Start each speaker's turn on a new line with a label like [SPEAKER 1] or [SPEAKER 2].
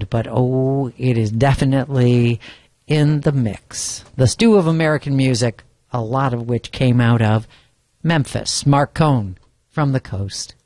[SPEAKER 1] but oh, it is definitely in the mix. The stew of American music, a lot of which came out of Memphis. Marc Cohn from the coast.